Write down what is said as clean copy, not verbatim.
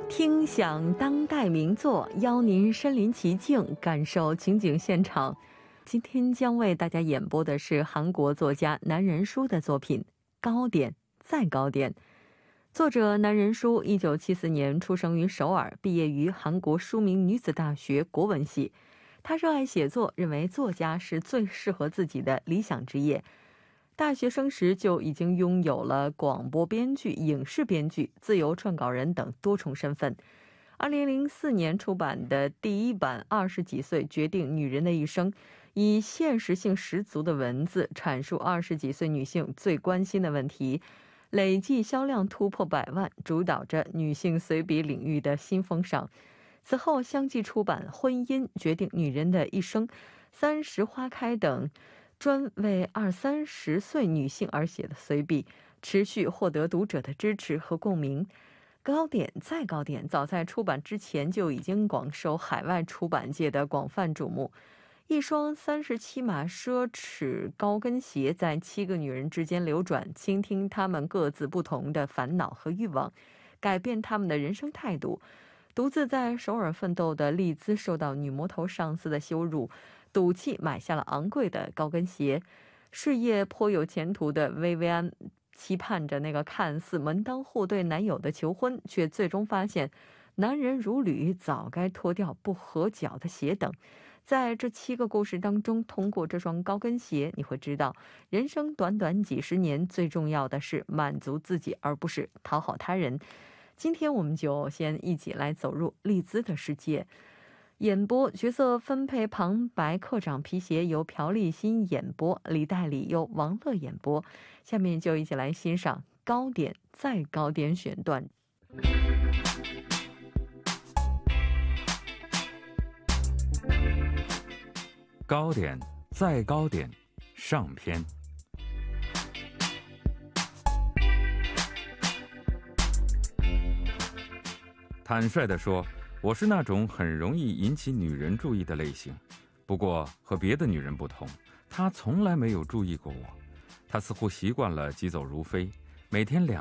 听响当代名作，邀您身临其境，感受情景现场。今天将为大家演播的是韩国作家南仁书的作品《高点再高点》。作者南仁书1974年出生于首尔，毕业于韩国书明女子大学国文系。他热爱写作，认为作家是最适合自己的理想职业。大学生时就已经拥有了广播编剧、影视编剧、自由撰稿人等多重身份。2004年出版的第一版20几岁决定女人的一生，以现实性十足的文字阐述20几岁女性最关心的问题，累计销量突破100万，主导着女性随笔领域的新风尚。此后相继出版《婚姻决定女人的一生》、《30花开》等专为20-30岁女性而写的随笔，持续获得读者的支持和共鸣。高点再高点早在出版之前就已经广受海外出版界的广泛瞩目。一双37码奢侈高跟鞋在7个女人之间流转，倾听她们各自不同的烦恼和欲望，改变她们的人生态度。独自在首尔奋斗的丽兹受到女魔头上司的羞辱，赌气买下了昂贵的高跟鞋。事业颇有前途的薇薇安期盼着那个看似门当户对男友的求婚，却最终发现男人如履，早该脱掉不合脚的鞋等。在这7个故事当中，通过这双高跟鞋，你会知道人生短短几十年，最重要的是满足自己，而不是讨好他人。今天我们就先一起来走入丽兹的世界。演播角色分配旁白课长皮鞋由朴立新演播，李代理由王乐演播。下面就一起来欣赏高点再高点选段。 高点再高点上篇。坦率地说，我是那种很容易引起女人注意的类型。不过和别的女人不同，她从来没有注意过我。她似乎习惯了疾走如飞，每天